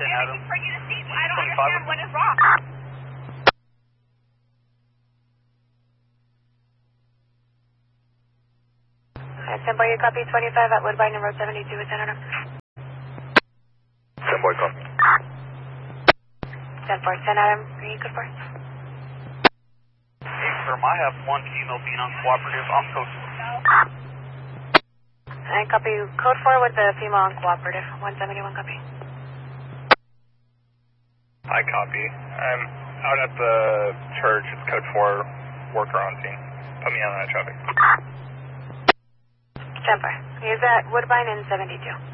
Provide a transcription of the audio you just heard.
Adam. For you to see, I don't 25. understand what is wrong. Boy, you copy 25 at Woodbine and Road 72 with Senator. 10 boy, copy. 10 for 10 Adam, are you good for? Hey, sir, I have one female being uncooperative. I'm code 4. And copy code 4 with the female uncooperative. 171 copy. I copy. I'm out at the church. It's code 4. Worker on scene. Put me on that traffic. 10 for. He's at Woodbine and 72.